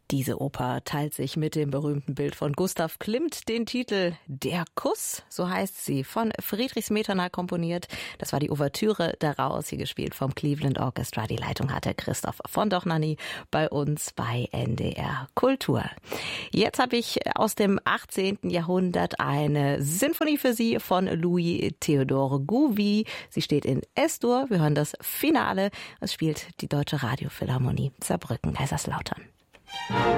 Diese Oper teilt sich mit dem berühmten Bild von Gustav Klimt den Titel Der Kuss, so heißt sie, von Friedrich Smetana komponiert. Das war die Ouvertüre daraus, hier gespielt vom Cleveland Orchestra. Die Leitung hatte Christoph von Dohnanyi bei uns bei NDR Kultur. Jetzt habe ich aus dem 18. Jahrhundert eine Sinfonie für Sie von Louis Theodore Gouvi. Sie steht in S-Dur. Wir hören das Finale. Es spielt die Deutsche Radiophilharmonie Saarbrücken-Kaiserslautern.